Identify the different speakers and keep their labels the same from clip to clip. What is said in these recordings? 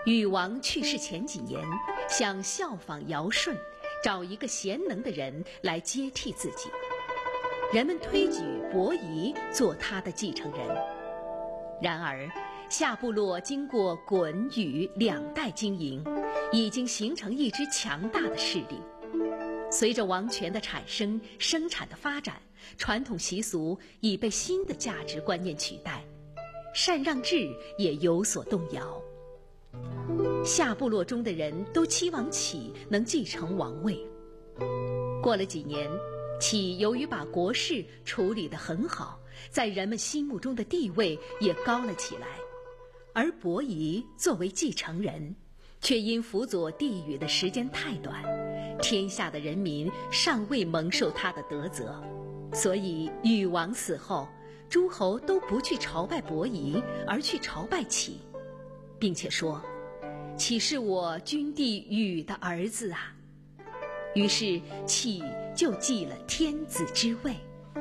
Speaker 1: 禹王去世前几年，想效仿尧舜，找一个贤能的人来接替自己。人们推举伯夷做他的继承人。然而，夏部落经过鲧、禹2代经营，已经形成一支强大的势力。随着王权的产生、生产的发展，传统习俗已被新的价值观念取代，禅让制也有所动摇。夏部落中的人都期望启能继承王位。过了几年，启由于把国事处理得很好，在人们心目中的地位也高了起来，而伯夷作为继承人，却因辅佐帝禹的时间太短，天下的人民尚未蒙受他的德泽，所以禹王死后，诸侯都不去朝拜伯夷，而去朝拜启，并且说：“启是我君帝禹的儿子啊。”于是启就继了天子之位。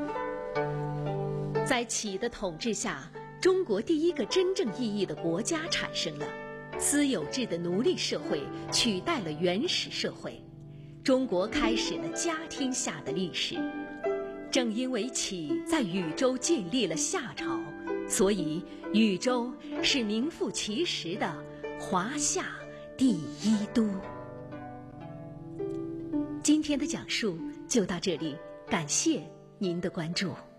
Speaker 1: 在启的统治下，中国第一个真正意义的国家产生了，私有制的奴隶社会取代了原始社会，中国开始了家天下的历史。正因为启在禹州建立了夏朝，所以禹州是名副其实的华夏第一都。今天的讲述就到这里，感谢您的关注。